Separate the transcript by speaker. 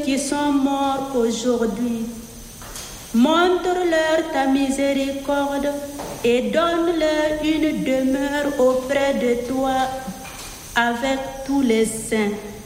Speaker 1: qui sont morts aujourd'hui. Montre-leur ta miséricorde et donne-leur une demeure auprès de toi avec tous les saints.